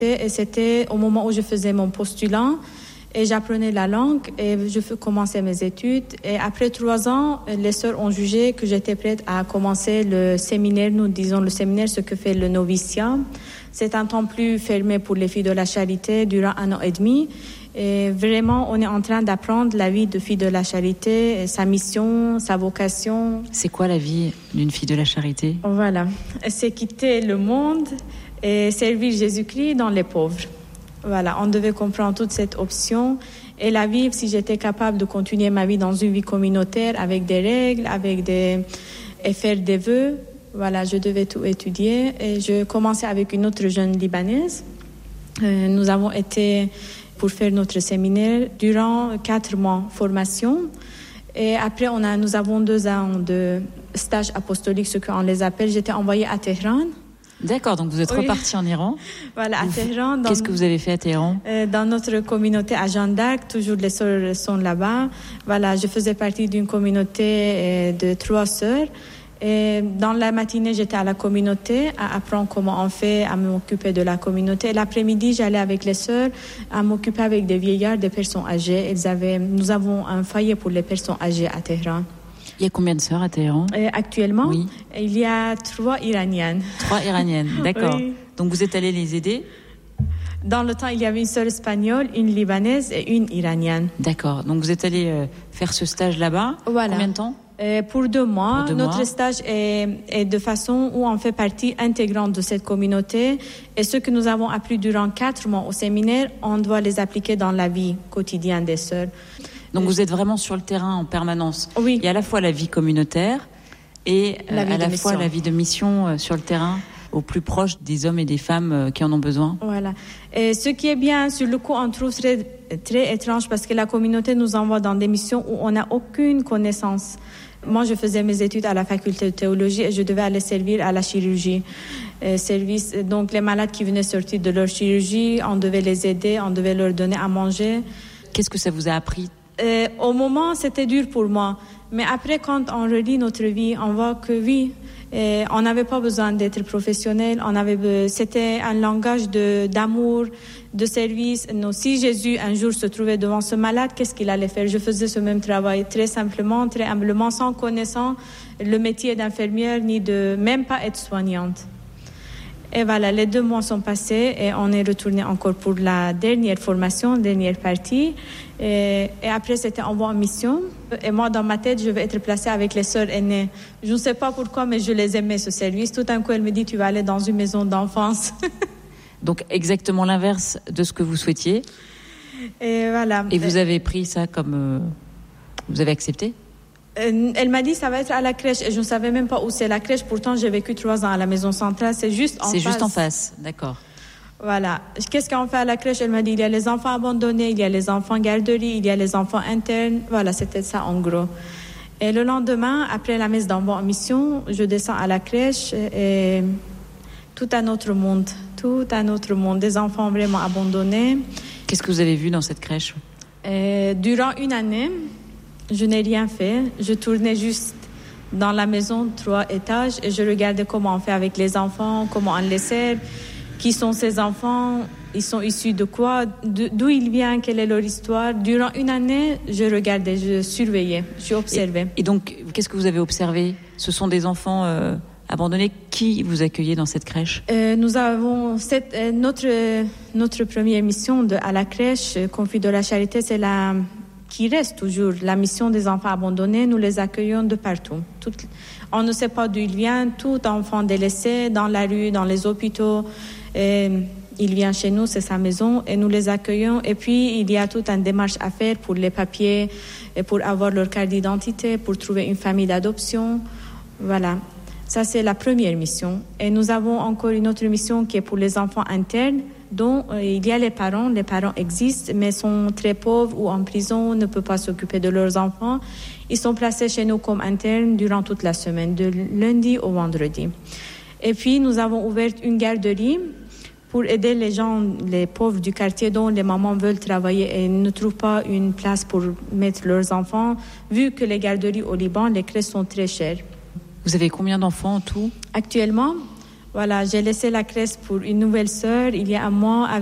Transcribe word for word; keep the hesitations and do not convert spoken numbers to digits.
Et c'était au moment où je faisais mon postulat et j'apprenais la langue et je commençais mes études. Et après trois ans, les sœurs ont jugé que j'étais prête à commencer le séminaire, nous disons le séminaire, ce que fait le noviciat. C'est un temps plus fermé pour les filles de la charité durant un an et demi. Et vraiment, on est en train d'apprendre la vie de fille de la charité, sa mission, sa vocation. C'est quoi la vie d'une fille de la charité ? Voilà, c'est quitter le monde et servir Jésus-Christ dans les pauvres. Voilà, on devait comprendre toute cette option et la vivre si j'étais capable de continuer ma vie dans une vie communautaire avec des règles, avec des et faire des vœux. Voilà, je devais tout étudier et je commençais avec une autre jeune Libanaise. Euh, nous avons été pour faire notre séminaire durant quatre mois formation et après on a nous avons deux ans de stage apostolique, ce qu'on les appelle. J'étais envoyée à Téhéran. D'accord, donc vous êtes oui. reparti en Iran. Voilà, à vous, Téhéran. Dans, qu'est-ce que vous avez fait à Téhéran ? euh, Dans notre communauté à Jeanne d'Arc, toujours les sœurs sont là-bas. Voilà, je faisais partie d'une communauté euh, de trois sœurs. Et dans la matinée, j'étais à la communauté à apprendre comment on fait, à m'occuper de la communauté. Et l'après-midi, j'allais avec les sœurs à m'occuper avec des vieillards, des personnes âgées. Ils avaient, nous avons un foyer pour les personnes âgées à Téhéran. Il y a combien de sœurs à Téhéran ? Et actuellement, oui. il y a trois Iraniennes. Trois Iraniennes, d'accord. Oui. Donc vous êtes allés les aider ? Dans le temps, il y avait une sœur espagnole, une libanaise et une iranienne. D'accord. Donc vous êtes allés euh, faire ce stage là-bas ? Voilà. Combien de temps ? Euh, pour deux mois. Pour deux Notre mois. stage est, est de façon où on fait partie intégrante de cette communauté. Et ce que nous avons appris durant quatre mois au séminaire, on doit les appliquer dans la vie quotidienne des sœurs. Donc vous êtes vraiment sur le terrain en permanence. Oui. Il y a à la fois la vie communautaire et euh, la vie à la mission. fois la vie de mission euh, sur le terrain, au plus proche des hommes et des femmes euh, qui en ont besoin. Voilà. Et ce qui est bien, sur le coup, on trouve très, très étrange parce que la communauté nous envoie dans des missions où on n'a aucune connaissance. Moi, je faisais mes études à la faculté de théologie et je devais aller servir à la chirurgie. Euh, service, donc les malades qui venaient sortir de leur chirurgie, on devait les aider, on devait leur donner à manger. Qu'est-ce que ça vous a appris ? Euh, au moment, c'était dur pour moi. Mais après, quand on relit notre vie, on voit que oui, euh, on n'avait pas besoin d'être professionnel. On avait, c'était un langage de, d'amour, de service. Non, si Jésus, un jour, se trouvait devant ce malade, qu'est-ce qu'il allait faire ? Je faisais ce même travail très simplement, très humblement, sans connaissant le métier d'infirmière, ni de même pas être soignante. Et voilà, les deux mois sont passés et on est retourné encore pour la dernière formation, dernière partie. Et, et après, c'était envoi en mission. Et moi, dans ma tête, je vais être placée avec les sœurs aînées. Je ne sais pas pourquoi, mais je les aimais, ce service. Tout d'un coup, elle me dit, tu vas aller dans une maison d'enfance. Donc, exactement l'inverse de ce que vous souhaitiez. Et voilà. Et vous avez pris ça comme... Euh, vous avez accepté ? Elle m'a dit ça va être à la crèche et je ne savais même pas où c'est la crèche. Pourtant, j'ai vécu trois ans à la maison centrale. C'est juste en c'est face. C'est juste en face, d'accord. Voilà. Qu'est-ce qu'on fait à la crèche ? Elle m'a dit il y a les enfants abandonnés, il y a les enfants garderie, il y a les enfants internes. Voilà, c'était ça en gros. Et le lendemain, après la messe d'envoi en mission, je descends à la crèche et tout un autre monde, tout un autre monde, des enfants vraiment abandonnés. Qu'est-ce que vous avez vu dans cette crèche ? Et durant une année, je n'ai rien fait. Je tournais juste dans la maison, trois étages, et je regardais comment on fait avec les enfants, comment on les sert, qui sont ces enfants, ils sont issus de quoi, d'où ils viennent, quelle est leur histoire. Durant une année, je regardais, je surveillais, je observais. Et, et donc, qu'est-ce que vous avez observé ? Ce sont des enfants euh, abandonnés. Qui vous accueillait dans cette crèche ? euh, Nous avons cette, euh, notre notre première mission de, à la crèche, euh, Conflit de la Charité, c'est la qui reste toujours la mission des enfants abandonnés. Nous les accueillons de partout. Tout, on ne sait pas d'où ils viennent. Tout enfant délaissé dans la rue, dans les hôpitaux, et il vient chez nous, c'est sa maison, et nous les accueillons. Et puis, il y a toute une démarche à faire pour les papiers, et pour avoir leur carte d'identité, pour trouver une famille d'adoption. Voilà. Ça, c'est la première mission. Et nous avons encore une autre mission qui est pour les enfants internes, dont euh, il y a les parents. Les parents existent, mais sont très pauvres ou en prison, ne peuvent pas s'occuper de leurs enfants. Ils sont placés chez nous comme internes durant toute la semaine, de lundi au vendredi. Et puis, nous avons ouvert une garderie pour aider les gens, les pauvres du quartier dont les mamans veulent travailler et ne trouvent pas une place pour mettre leurs enfants, vu que les garderies au Liban, les crèches sont très chères. Vous avez combien d'enfants en tout ? Actuellement, Voilà, j'ai laissé la crèche pour une nouvelle sœur il y a un mois